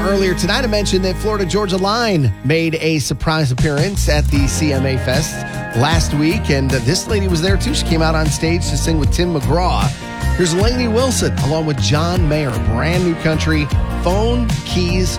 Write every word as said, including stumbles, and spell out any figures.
Earlier tonight, I mentioned that Florida Georgia Line made a surprise appearance at the C M A Fest last week, and uh, this lady was there too. She came out on stage to sing with Tim McGraw. Here's Lainey Wilson along with John Mayer, brand new country, Phone, Keys,